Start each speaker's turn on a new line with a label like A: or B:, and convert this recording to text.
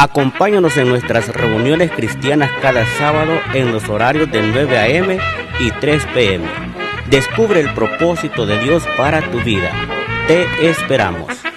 A: Acompáñanos en nuestras reuniones cristianas cada sábado en los horarios de 9 a.m. y 3 p.m. Descubre el propósito de Dios para tu vida. Te esperamos.